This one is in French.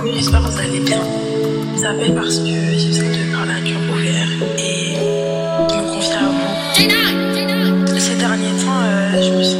coucou, j'espère que vous allez bien. Je vous appelle parce que j'ai besoin de parler à cœur ouvert et me confier à vous. Ces derniers temps, je me sens